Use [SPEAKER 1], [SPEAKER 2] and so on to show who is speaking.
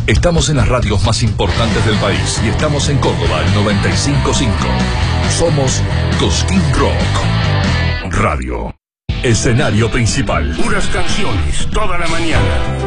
[SPEAKER 1] Estamos en las radios más importantes del país y estamos en Córdoba, el 95.5. Somos Cosquín Rock Radio. Escenario principal.
[SPEAKER 2] Puras canciones, toda la mañana.